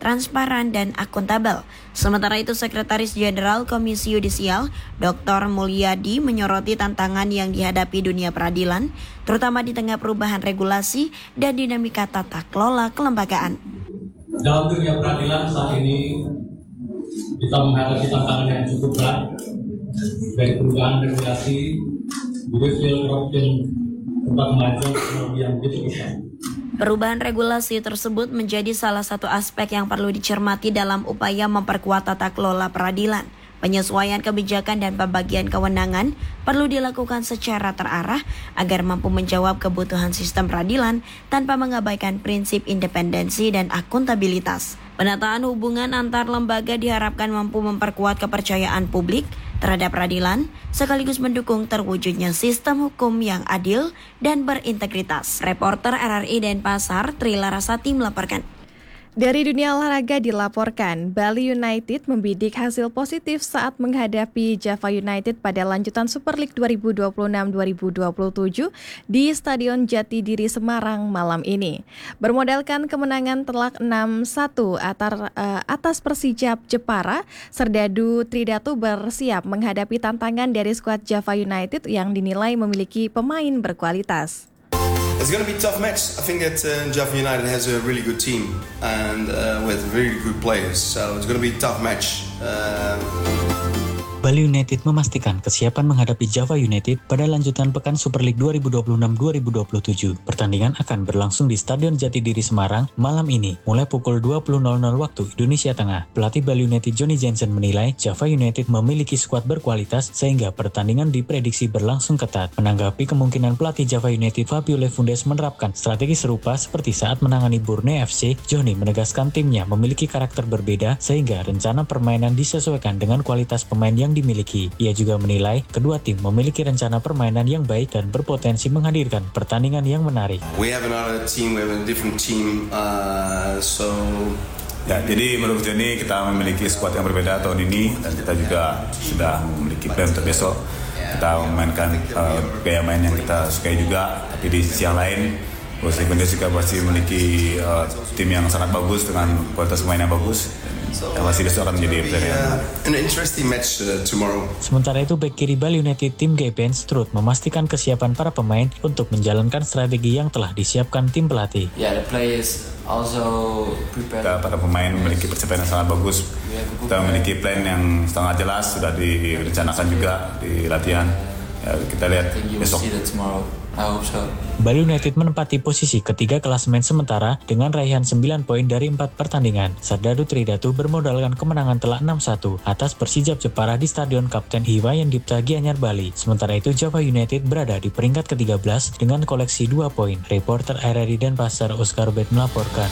transparan, dan akuntabel. Sementara itu, Sekretaris Jenderal Komisi Yudisial, Dr. Mulyadi, menyoroti tantangan yang dihadapi dunia peradilan, terutama di tengah perubahan regulasi dan dinamika tata kelola kelembagaan. Dalam dunia peradilan saat ini, kita menghadapi tantangan yang cukup berat, baik perubahan regulasi, judicial corruption, serta kemajuan teknologi yang begitu besar. Perubahan regulasi tersebut menjadi salah satu aspek yang perlu dicermati dalam upaya memperkuat tata kelola peradilan. Penyesuaian kebijakan dan pembagian kewenangan perlu dilakukan secara terarah agar mampu menjawab kebutuhan sistem peradilan tanpa mengabaikan prinsip independensi dan akuntabilitas. Penataan hubungan antar lembaga diharapkan mampu memperkuat kepercayaan publik terhadap peradilan, sekaligus mendukung terwujudnya sistem hukum yang adil dan berintegritas. Reporter RRI Denpasar, Tri Larasati melaporkan. Dari dunia olahraga dilaporkan, Bali United membidik hasil positif saat menghadapi Java United pada lanjutan Super League 2026-2027 di Stadion Jatidiri Semarang malam ini. Bermodalkan kemenangan telak 6-1 atas Persijap Jepara, Serdadu Tridatu bersiap menghadapi tantangan dari skuad Java United yang dinilai memiliki pemain berkualitas. It's going to be a tough match. I think that Java United has a really good team and with really good players. So it's going to be a tough match. Bali United memastikan kesiapan menghadapi Java United pada lanjutan pekan Super League 2026-2027. Pertandingan akan berlangsung di Stadion Jatidiri Semarang malam ini, mulai pukul 20.00 waktu Indonesia Tengah. Pelatih Bali United Johnny Jensen menilai Java United memiliki skuad berkualitas sehingga pertandingan diprediksi berlangsung ketat. Menanggapi kemungkinan pelatih Java United Fabio Lefundes menerapkan strategi serupa seperti saat menangani Borneo FC, Johnny menegaskan timnya memiliki karakter berbeda sehingga rencana permainan disesuaikan dengan kualitas pemain yang dimiliki. Ia juga menilai kedua tim memiliki rencana permainan yang baik dan berpotensi menghadirkan pertandingan yang menarik. We have another team, we have a different team, jadi menurut Johnny kita memiliki skuad yang berbeda tahun ini dan kita juga sudah memiliki plan untuk besok. Kita memainkan gaya main yang kita sukai juga, tapi di sisi yang lain Bos Lefundes juga pasti memiliki tim yang sangat bagus dengan kualitas pemain yang bagus. Yang pasti besok akan menjadi pertandingan. An interesting match tomorrow. Sementara itu, bek kiri Bali United Tim Gepens turut memastikan kesiapan para pemain untuk menjalankan strategi yang telah disiapkan tim pelatih. The players also prepared. Kita para pemain memiliki persiapan yang sangat bagus. Kita memiliki plan yang sangat jelas, sudah direncanakan juga di latihan. Kita lihat besok. Bali United menempati posisi ketiga klasemen sementara dengan raihan 9 poin dari 4 pertandingan. Serdadu Tridatu bermodalkan kemenangan telak 6-1 atas Persijap Jepara di Stadion Kapten Iwayan Dipta Gianyar Bali. Sementara itu Java United berada di peringkat ke-13 dengan koleksi 2 poin. Reporter RRI Denpasar Oscar Bet melaporkan.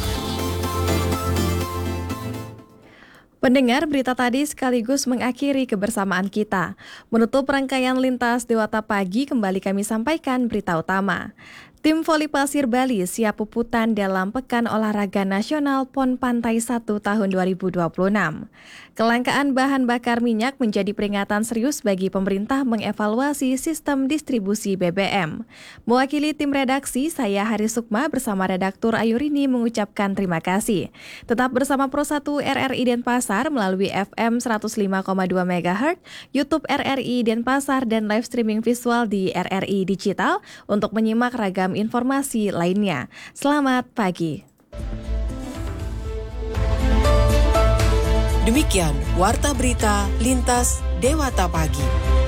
Pendengar, berita tadi sekaligus mengakhiri kebersamaan kita. Menutup rangkaian Lintas Dewata Pagi, kembali kami sampaikan berita utama. Tim voli pasir Bali siap puputan dalam Pekan Olahraga Nasional PON Pantai 1 tahun 2026. Kelangkaan bahan bakar minyak menjadi peringatan serius bagi pemerintah mengevaluasi sistem distribusi BBM. Mewakili tim redaksi, saya Haris Sukma bersama redaktur Ayurini mengucapkan terima kasih. Tetap bersama Pro 1 RRI Denpasar melalui FM 105,2 MHz, YouTube RRI Denpasar dan live streaming visual di RRI Digital untuk menyimak ragam informasi lainnya. Selamat pagi. Demikian Warta Berita Lintas Dewata Pagi.